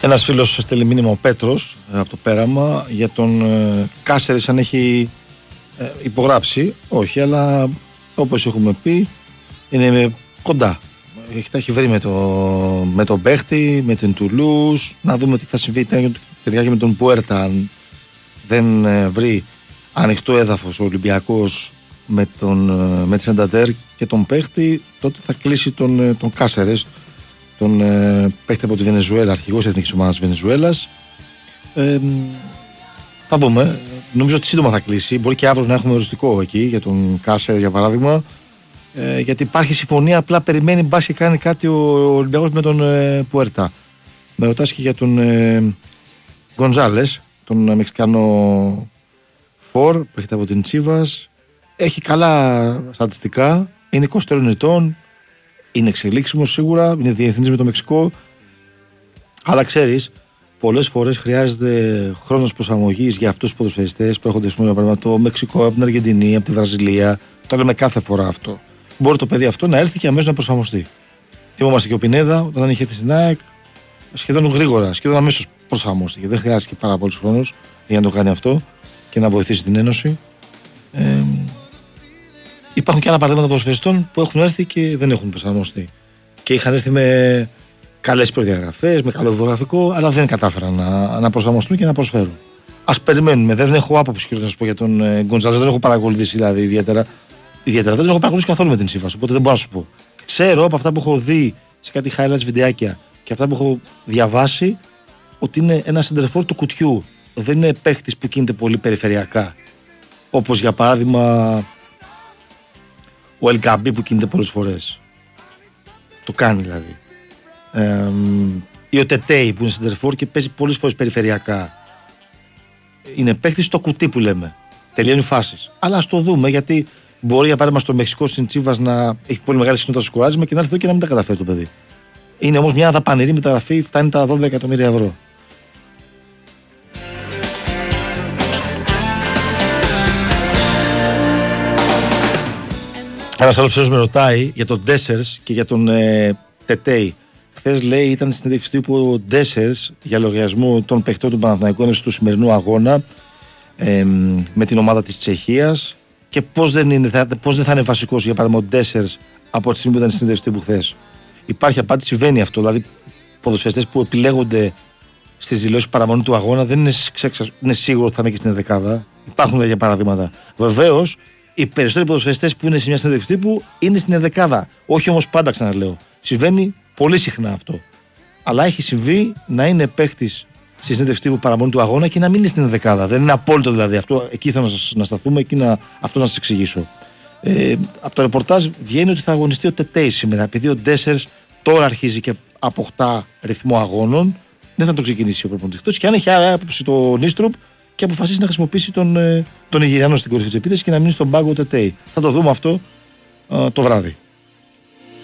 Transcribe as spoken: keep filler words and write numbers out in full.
Ένας φίλος στέλνει μήνυμα, ο Πέτρος, από το Πέραμα, για τον ε, Κάσερης, αν έχει ε, υπογράψει. Όχι, αλλά όπως έχουμε πει, είναι κοντά. Έχει, τα έχει βρει με, το, με τον παίχτη, με την Τουλούς. Να δούμε τι θα συμβεί τελικά και με τον Πουέρτα. Αν δεν ε, βρει ανοιχτό έδαφος ο Ολυμπιακός με, τον, με τη Σανταντέρ και τον παίχτη, τότε θα κλείσει τον, τον Κάσερες, τον ε, παίχτη από τη Βενεζουέλα, αρχηγός εθνικής ομάδας Βενεζουέλας. Ε, θα δούμε. Νομίζω ότι σύντομα θα κλείσει. Μπορεί και αύριο να έχουμε οριστικό εκεί για τον Κάσερ, για παράδειγμα. Ε, γιατί υπάρχει συμφωνία, απλά περιμένει μπας και κάνει κάτι ο Ολυμπιακός με τον ε, Πουέρτα. Με ρωτάς και για τον ε, Γκονζάλες, τον ε, Μεξικανό φορ που έχετε από την Τσίβας. Έχει καλά στατιστικά, είναι είκοσι τριών ετών, είναι εξελίξιμος σίγουρα, είναι διεθνής με το Μεξικό. Αλλά ξέρεις, πολλές φορές χρειάζεται χρόνος προσαρμογής για αυτούς τους ποδοσφαιριστές που έρχονται από το Μεξικό, από την Αργεντινή, από τη Βραζιλία. Το λέμε κάθε φορά αυτό. Μπορεί το παιδί αυτό να έρθει και αμέσως να προσαρμοστεί. Θυμόμαστε και ο Πινέδα, όταν είχε έρθει στην ΑΕΚ, σχεδόν γρήγορα, σχεδόν αμέσως προσαρμόστηκε. Δεν χρειάστηκε πάρα πολλούς χρόνους για να το κάνει αυτό και να βοηθήσει την Ένωση. Ε, υπάρχουν και άλλα παραδείγματα ποδοσφαιριστών που έχουν έρθει και δεν έχουν προσαρμοστεί. Και είχαν έρθει με καλές προδιαγραφές, με καλό βιογραφικό, αλλά δεν κατάφεραν να, να προσαρμοστούν και να προσφέρουν. Ας περιμένουμε. Δεν έχω άποψη και να σας πω για τον ε, Γκονζάλες, δεν έχω παρακολουθήσει δηλαδή ιδιαίτερα. Ιδιαίτερα δεν τον έχω παρακολουθήσει καθόλου με την Τσίβας, οπότε δεν μπορώ να σου πω. Ξέρω από αυτά που έχω δει σε κάτι highlights βιντεάκια και αυτά που έχω διαβάσει ότι είναι ένα σεντερφόρ του κουτιού. Δεν είναι παίχτης που κινείται πολύ περιφερειακά. Όπως για παράδειγμα ο Ελκαμπή που κινείται πολλές φορές. Το κάνει δηλαδή. Ε, ή ο Τετέι που είναι σεντερφόρ και παίζει πολλές φορές περιφερειακά. Είναι παίχτης στο κουτί που λέμε. Τελειώνει φάσεις. Αλλά ας το δούμε, γιατί μπορεί για παράδειγμα στο Μεξικό στην Τσίβας να έχει πολύ μεγάλη συχνότητα στο σκοράρισμα και να έρθει εδώ και να μην τα καταφέρει το παιδί. Είναι όμως μια δαπανηρή μεταγραφή, φτάνει τα δώδεκα εκατομμύρια ευρώ. Ένας άλλος φίλος με ρωτάει για τον Ντέσσερς και για τον ε, Τετέι. Χθες λέει ήταν στην συνέντευξη που ο Ντέσσερς για λογαριασμό των παιχτών του Παναθηναϊκού του σημερινού αγώνα ε, με την ομάδα της Τσεχίας και πώς δεν, είναι, θα, πώς δεν θα είναι βασικός για παράδειγμα ο Ντέσσερς από τη στιγμή που ήταν στην συνέντευξη που χθες. Υπάρχει απάντηση, συμβαίνει αυτό. Δηλαδή, ποδοσφαιριστές που επιλέγονται στις δηλώσεις παραμονή του αγώνα δεν είναι, ξέξα, είναι σίγουρο ότι θα είναι και στην ενδεκάδα. Υπάρχουν τέτοια παραδείγματα. Βεβαίως, οι περισσότεροι ποδοσφαιριστές που είναι σε μια συνέντευξη τύπου είναι στην ενδεκάδα. Όχι όμως πάντα, ξαναλέω. Συμβαίνει πολύ συχνά αυτό. Αλλά έχει συμβεί να είναι παίχτης στη συνέντευξη τύπου παραμονή του αγώνα και να μην είναι στην ενδεκάδα. Δεν είναι απόλυτο δηλαδή αυτό. Εκεί θέλω να, σας, να σταθούμε, εκεί να, αυτό να σας εξηγήσω. Ε, από το ρεπορτάζ βγαίνει ότι θα αγωνιστεί ο Τετέι σήμερα. Επειδή ο Ντέσσερς τώρα αρχίζει και αποκτά ρυθμό αγώνων, δεν θα το ξεκινήσει ο προπονητής. Και αν έχει άλλη άποψη το Νίστρουπ και αποφασίσει να χρησιμοποιήσει τον, τον Ιγυριανό στην κορυφή της επίθεσης και να μείνει στον πάγκο ο Τετέι. Θα το δούμε αυτό ε, το βράδυ.